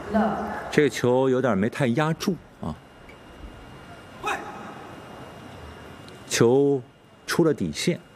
这个球有点没太压住啊，球出了底线。